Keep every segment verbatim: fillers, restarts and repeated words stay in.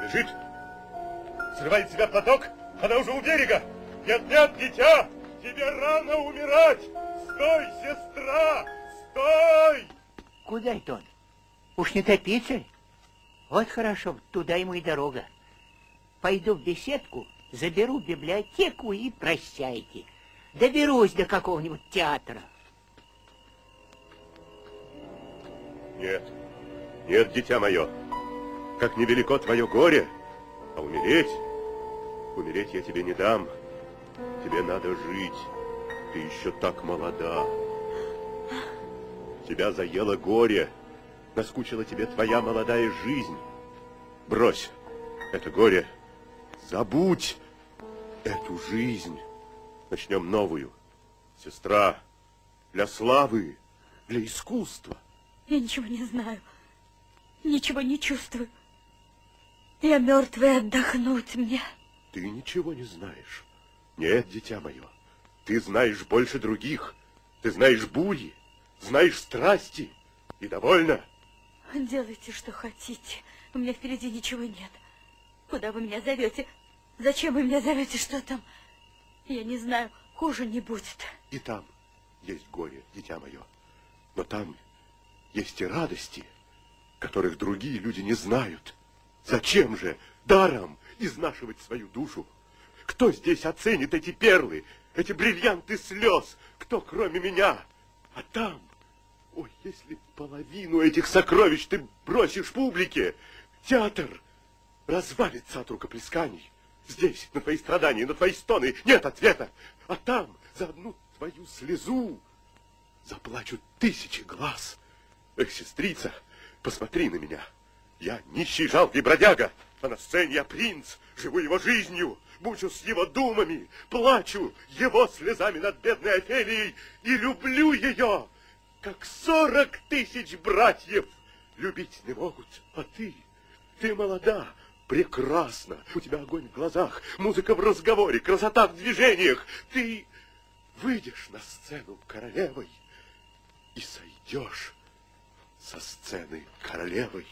лежит. Срывает с себя платок, она уже у берега. Нет, нет, дитя, тебе рано умирать. Стой, сестра, стой! Куда это он? Уж не топиться? Вот хорошо, туда ему и дорога. Пойду в беседку, заберу библиотеку и прощайте. Доберусь до какого-нибудь театра. Нет, нет, дитя мое, как невелико твое горе, а умереть, умереть я тебе не дам. Тебе надо жить, ты еще так молода. Тебя заело горе, наскучила тебе твоя молодая жизнь. Брось это горе, забудь эту жизнь. Начнем новую. Сестра, для славы, для искусства. Я ничего не знаю, ничего не чувствую. Я мертвая, отдохнуть мне. Ты ничего не знаешь. Нет, дитя мое, ты знаешь больше других. Ты знаешь бури, знаешь страсти. И довольно. Делайте, что хотите. У меня впереди ничего нет. Куда вы меня зовете? Зачем вы меня зовете? Что там? Я не знаю, хуже не будет. И там есть горе, дитя мое. Но там есть и радости, которых другие люди не знают. Зачем же даром изнашивать свою душу? Кто здесь оценит эти перлы, эти бриллианты слез? Кто, кроме меня? А там, ой, если половину этих сокровищ ты бросишь публике, театр развалится от рукоплесканий. Здесь, на твои страдания, на твои стоны нет ответа. А там, за одну твою слезу, заплачут тысячи глаз. Эх, сестрица, посмотри на меня. Я нищий, жалкий бродяга, а на сцене я принц, живу его жизнью, мучусь его думами, плачу его слезами над бедной Офелией и люблю ее, как сорок тысяч братьев любить не могут. А ты, ты молода, прекрасна, у тебя огонь в глазах, музыка в разговоре, красота в движениях. Ты выйдешь на сцену королевой и сойдешь со сцены королевой.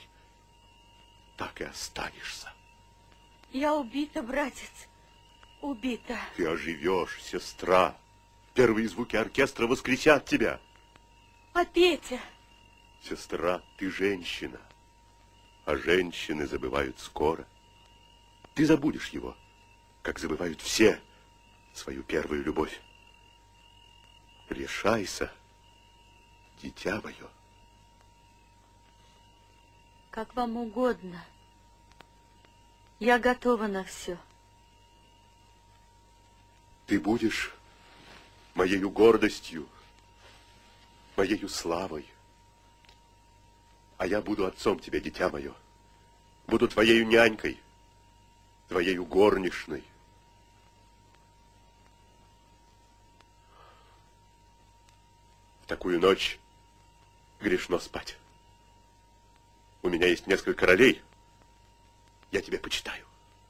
Так и останешься. Я убита, братец, убита. Ты оживешь, сестра. Первые звуки оркестра воскресят тебя. А Петя? Сестра, ты женщина. А женщины забывают скоро. Ты забудешь его, как забывают все свою первую любовь. Решайся, дитя мое. Как вам угодно. Я готова на все. Ты будешь моею гордостью, моею славой. А я буду отцом тебе, дитя мое. Буду твоею нянькой, твоею горничной. В такую ночь грешно спать. У меня есть несколько ролей. Я тебя почитаю.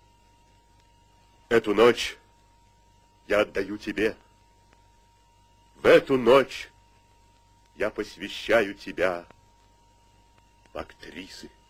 Эту ночь я отдаю тебе. В эту ночь я посвящаю тебя в актрисы.